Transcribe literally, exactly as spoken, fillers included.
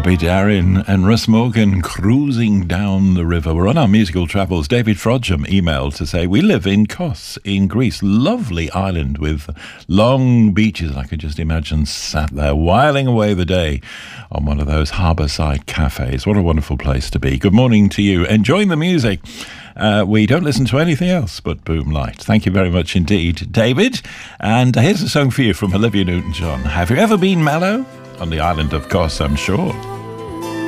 Bobby Darin and Russ Morgan cruising down the river. We're on our musical travels. David Frodsham emailed to say, we live in Kos in Greece. Lovely island with long beaches. I could just imagine sat there whiling away the day on one of those harbourside cafes. What a wonderful place to be. Good morning to you. Enjoying the music. Uh, we don't listen to anything else but Boom Light. Thank you very much indeed, David. And here's a song for you from Olivia Newton-John. Have you ever been mellow? On the island of Kos, I'm sure.